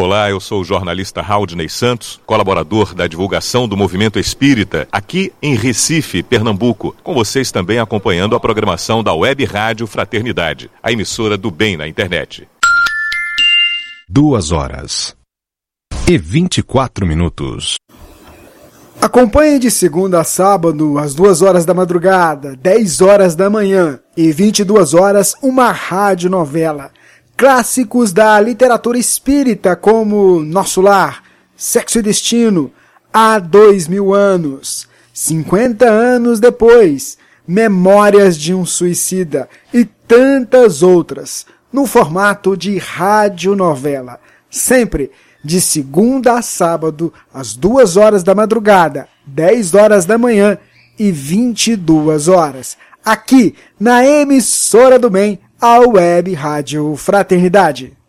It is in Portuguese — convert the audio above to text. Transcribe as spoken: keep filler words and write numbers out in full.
Olá, eu sou o jornalista Haldney Santos, colaborador da divulgação do Movimento Espírita, aqui em Recife, Pernambuco, com vocês também acompanhando a programação da Web Rádio Fraternidade, a emissora do bem na internet. Duas horas e vinte e quatro minutos. Acompanhe de segunda a sábado, às duas horas da madrugada, dez horas da manhã e vinte e duas horas, uma radionovela. Clássicos da literatura espírita como Nosso Lar, Sexo e Destino, Há Dois Mil Anos, cinquenta anos depois, Memórias de um Suicida e tantas outras, no formato de radionovela, sempre de segunda a sábado, às duas horas da madrugada, dez horas da manhã e vinte e duas horas, aqui na emissora do bem, a Web Rádio Fraternidade.